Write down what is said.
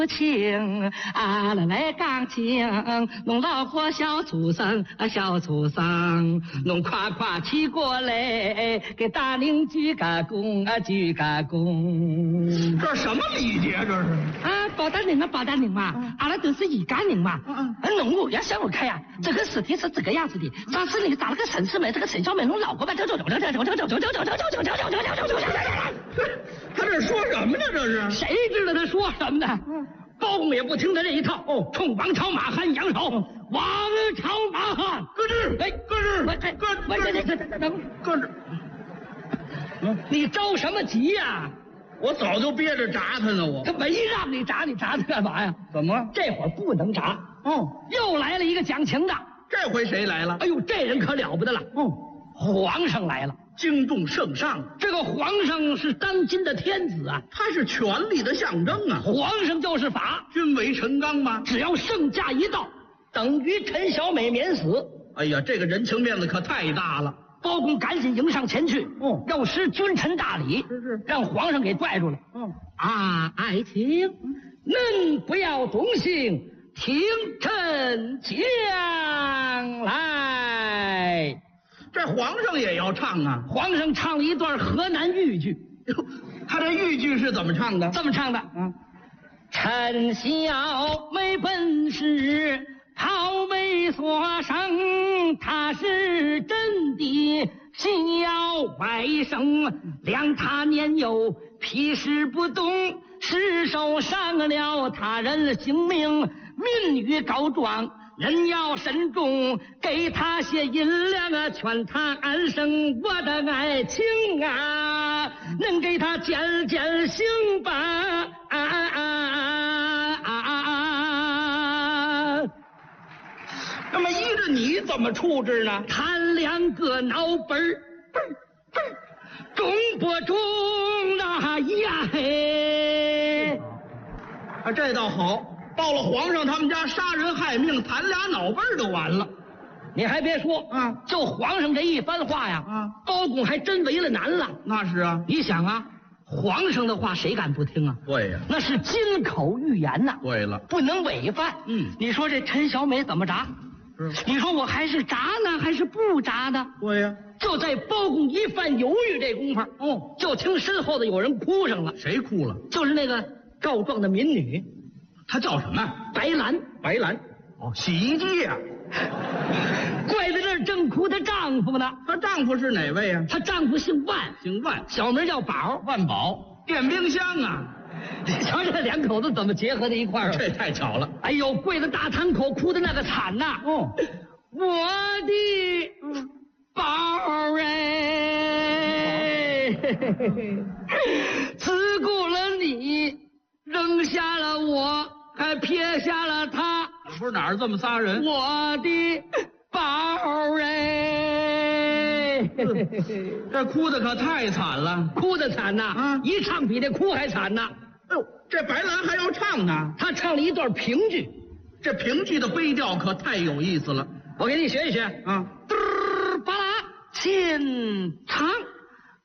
情啊啦来钢琴，弄老婆小畜生啊小畜生，弄夸夸起过来，给大宁鞠个躬啊鞠个躬。 这什么礼节这是？ 啊，报大宁啊报大宁嘛，阿拉都是一家人嘛。弄我要向我看呀，这个事情是这个样子的。上次你打了个陈世美，这个陈小美弄老婆吧，他这说什么呢？这是谁知道他说什么呢？包公也不听他这一套，冲王朝马汉扬手，王朝马汉， 搁这， 哎， 搁这，搁这， 你着什么急呀？ 我早就憋着铡他呢，我。 他没让你铡，你铡他干嘛呀？ 怎么？ 这会儿不能铡。又来了一个讲情的。 这回谁来了？ 哎呦，这人可了不得了。皇上来了， 惊动圣上。 这个皇上是当今的天子啊， 他是权力的象征啊。 皇上就是法， 君为臣纲吗？ 只要圣驾一到，等于陈小美免死。 哎呀，这个人情面子可太大了。 包公赶紧迎上前去，要施君臣大礼，让皇上给拽住了。爱卿，恁不要动心，听臣讲来。 这皇上也要唱啊！ 皇上唱了一段河南豫剧， 他这豫剧是怎么唱的？ 这么唱的：陈小美本是好美所生，她是真的小外甥，谅他年幼屁事不懂，失手伤了他人性命，名誉告状。人要慎重，给他些银两啊，劝他安生。我的爱情啊，能给他减减刑吧？ 那么依着你怎么处置呢？ 弹两个脑本儿，中不中啊呀嘿？ 这倒好。到了皇上他们家杀人害命，弹俩脑背就完了。 你还别说就皇上这一番话呀，包公还真为了难了。 那是啊， 你想啊，皇上的话谁敢不听啊？ 对呀， 那是金口玉言呐。 对了， 不能违犯。你说这陈小美怎么铡？你说我还是铡呢，还是不铡呢？ 对呀， 就在包公一番犹豫这功夫，就听身后的有人哭上了。 谁哭了？ 就是那个告状的民女。 她叫什么？ 白兰。 白兰。洗衣机呀。 怪在这儿正哭她丈夫呢。 她丈夫是哪位啊？ 她丈夫姓万。 姓万， 小名叫宝。 万宝。电冰箱啊。 你瞧这两口子怎么结合在一块儿？ 这太巧了。 哎呦，跪在大堂口哭的那个惨呐。我的宝哎，自顾了你，扔下了我，还撇下了他。 不是哪儿这么仨人？ 我的宝哎， 这哭的可太惨了， 哭的惨呐！一唱比那哭还惨呐！ 哎呦，这白兰还要唱呢。 她唱了一段评剧， 这评剧的悲调可太有意思了。 我给你学一学啊。 巴拉琴